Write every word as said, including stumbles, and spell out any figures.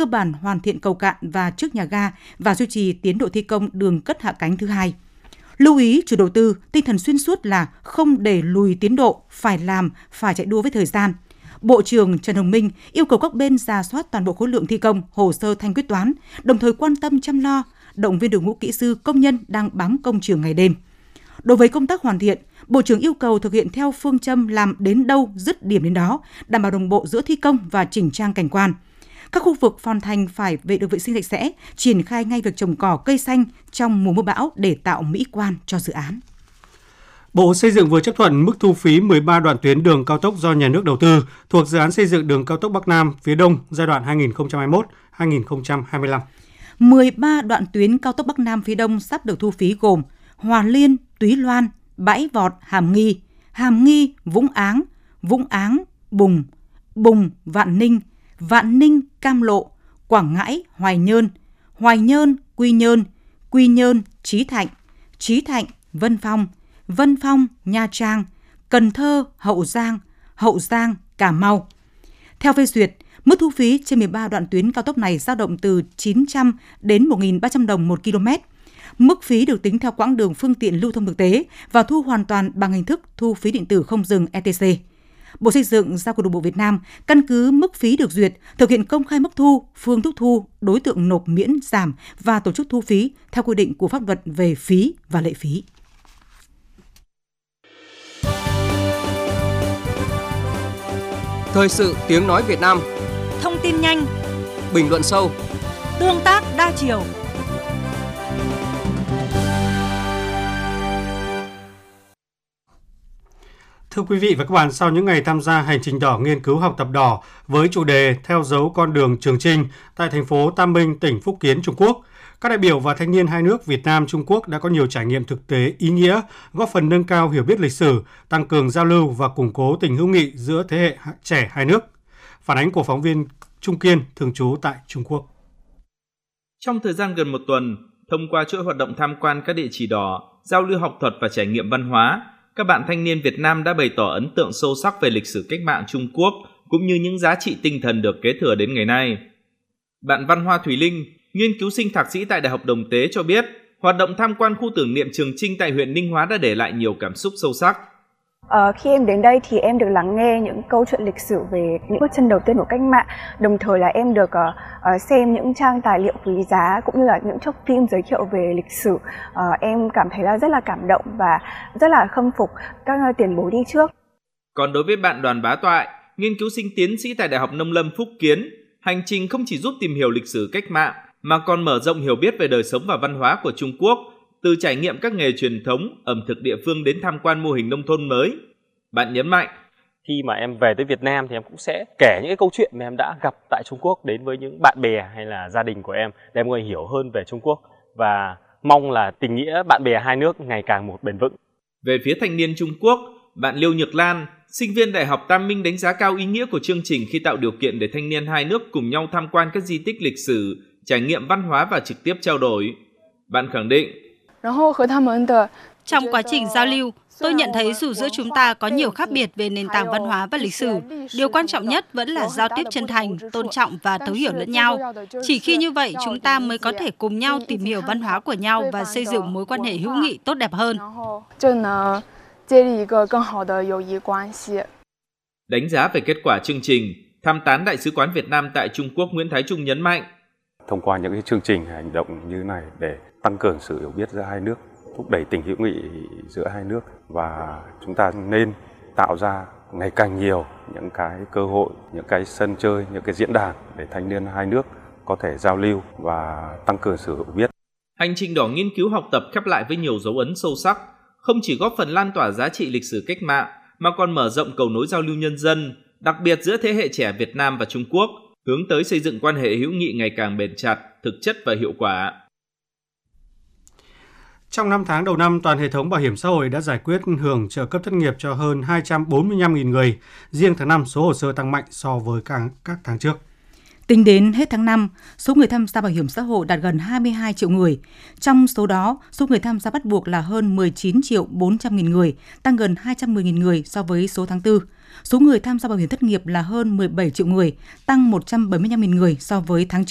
cơ bản hoàn thiện cầu cạn và trước nhà ga và duy trì tiến độ thi công đường cất hạ cánh thứ hai. Lưu ý chủ đầu tư, tinh thần xuyên suốt là không để lùi tiến độ, phải làm, phải chạy đua với thời gian. Bộ trưởng Trần Hồng Minh yêu cầu các bên rà soát toàn bộ khối lượng thi công, hồ sơ thanh quyết toán, đồng thời quan tâm chăm lo, động viên đội ngũ kỹ sư, công nhân đang bám công trường ngày đêm. Đối với công tác hoàn thiện, Bộ trưởng yêu cầu thực hiện theo phương châm làm đến đâu, dứt điểm đến đó, đảm bảo đồng bộ giữa thi công và chỉnh trang cảnh quan. Các khu vực hoàn thành phải vệ được vệ sinh sạch sẽ, triển khai ngay việc trồng cỏ cây xanh trong mùa mưa bão để tạo mỹ quan cho dự án. Bộ Xây dựng vừa chấp thuận mức thu phí mười ba đoạn tuyến đường cao tốc do nhà nước đầu tư thuộc dự án xây dựng đường cao tốc Bắc Nam phía Đông giai đoạn hai nghìn không trăm hai mươi mốt đến hai nghìn không trăm hai mươi lăm. mười ba đoạn tuyến cao tốc Bắc Nam phía Đông sắp được thu phí gồm Hòa Liên, Túy Loan, Bãi Vọt, Hàm Nghi, Hàm Nghi, Vũng Áng, Vũng Áng, Bùng, Bùng, Vạn Ninh, Vạn Ninh, Cam Lộ, Quảng Ngãi, Hoài Nhơn, Hoài Nhơn, Quy Nhơn, Quy Nhơn, Chí Thạnh, Chí Thạnh, Vân Phong, Vân Phong, Nha Trang, Cần Thơ, Hậu Giang, Hậu Giang, Cà Mau. Theo phê duyệt, mức thu phí trên mười ba đoạn tuyến cao tốc này dao động từ chín trăm đến một nghìn ba trăm đồng một km. Mức phí được tính theo quãng đường phương tiện lưu thông thực tế và thu hoàn toàn bằng hình thức thu phí điện tử không dừng e tê xê. Bộ Xây dựng giao Cục Đường bộ Việt Nam căn cứ mức phí được duyệt, thực hiện công khai mức thu, phương thức thu, đối tượng nộp miễn giảm và tổ chức thu phí theo quy định của pháp luật về phí và lệ phí. Thời sự tiếng nói Việt Nam. Thông tin nhanh, bình luận sâu, tương tác đa chiều. Thưa quý vị và các bạn, sau những ngày tham gia hành trình đỏ nghiên cứu học tập đỏ với chủ đề Theo dấu con đường Trường Chinh tại thành phố Tam Minh, tỉnh Phúc Kiến, Trung Quốc, các đại biểu và thanh niên hai nước Việt Nam, Trung Quốc đã có nhiều trải nghiệm thực tế ý nghĩa, góp phần nâng cao hiểu biết lịch sử, tăng cường giao lưu và củng cố tình hữu nghị giữa thế hệ trẻ hai nước. Phản ánh của phóng viên Trung Kiên, thường trú tại Trung Quốc. Trong thời gian gần một tuần, thông qua chuỗi hoạt động tham quan các địa chỉ đỏ, giao lưu học thuật và trải nghiệm văn hóa, các bạn thanh niên Việt Nam đã bày tỏ ấn tượng sâu sắc về lịch sử cách mạng Trung Quốc cũng như những giá trị tinh thần được kế thừa đến ngày nay. Bạn Văn Hoa Thùy Linh, nghiên cứu sinh thạc sĩ tại Đại học Đồng Tế cho biết, hoạt động tham quan khu tưởng niệm Trường Chinh tại huyện Ninh Hóa đã để lại nhiều cảm xúc sâu sắc. À, khi em đến đây thì em được lắng nghe những câu chuyện lịch sử về những bước chân đầu tiên của cách mạng, đồng thời là em được uh, uh, xem những trang tài liệu quý giá cũng như là những thước phim giới thiệu về lịch sử. Uh, em cảm thấy là rất là cảm động và rất là khâm phục các uh, tiền bối đi trước. Còn đối với bạn Đoàn Bá Toại, nghiên cứu sinh tiến sĩ tại Đại học Nông lâm Phúc Kiến, hành trình không chỉ giúp tìm hiểu lịch sử cách mạng mà còn mở rộng hiểu biết về đời sống và văn hóa của Trung Quốc, từ trải nghiệm các nghề truyền thống, ẩm thực địa phương đến tham quan mô hình nông thôn mới. Bạn nhấn mạnh, khi mà em về tới Việt Nam thì em cũng sẽ kể những cái câu chuyện mà em đã gặp tại Trung Quốc đến với những bạn bè hay là gia đình của em để em có thể hiểu hơn về Trung Quốc và mong là tình nghĩa bạn bè hai nước ngày càng một bền vững. Về phía thanh niên Trung Quốc, bạn Liêu Nhược Lan, sinh viên Đại học Tam Minh đánh giá cao ý nghĩa của chương trình khi tạo điều kiện để thanh niên hai nước cùng nhau tham quan các di tích lịch sử, trải nghiệm văn hóa và trực tiếp trao đổi. Bạn khẳng định, trong quá trình giao lưu, tôi nhận thấy dù giữa chúng ta có nhiều khác biệt về nền tảng văn hóa và lịch sử, điều quan trọng nhất vẫn là giao tiếp chân thành, tôn trọng và thấu hiểu lẫn nhau. Chỉ khi như vậy, chúng ta mới có thể cùng nhau tìm hiểu văn hóa của nhau và xây dựng mối quan hệ hữu nghị tốt đẹp hơn. Đánh giá về kết quả chương trình, tham tán Đại sứ quán Việt Nam tại Trung Quốc Nguyễn Thái Trung nhấn mạnh, thông qua những cái chương trình hành động như này để tăng cường sự hiểu biết giữa hai nước, thúc đẩy tình hữu nghị giữa hai nước và chúng ta nên tạo ra ngày càng nhiều những cái cơ hội, những cái sân chơi, những cái diễn đàn để thanh niên hai nước có thể giao lưu và tăng cường sự hiểu biết. Hành trình đỏ nghiên cứu học tập khép lại với nhiều dấu ấn sâu sắc, không chỉ góp phần lan tỏa giá trị lịch sử cách mạng mà còn mở rộng cầu nối giao lưu nhân dân, đặc biệt giữa thế hệ trẻ Việt Nam và Trung Quốc, hướng tới xây dựng quan hệ hữu nghị ngày càng bền chặt, thực chất và hiệu quả. Trong năm tháng đầu năm, toàn hệ thống bảo hiểm xã hội đã giải quyết hưởng trợ cấp thất nghiệp cho hơn hai trăm bốn mươi lăm nghìn người. Riêng tháng năm, số hồ sơ tăng mạnh so với các tháng trước. Tính đến hết tháng năm, số người tham gia bảo hiểm xã hội đạt gần hai mươi hai triệu người. Trong số đó, số người tham gia bắt buộc là hơn mười chín triệu bốn trăm nghìn người, tăng gần hai trăm mười nghìn người so với số tháng tư. Số người tham gia bảo hiểm thất nghiệp là hơn mười bảy triệu người, tăng một trăm bảy mươi lăm nghìn người so với tháng trước.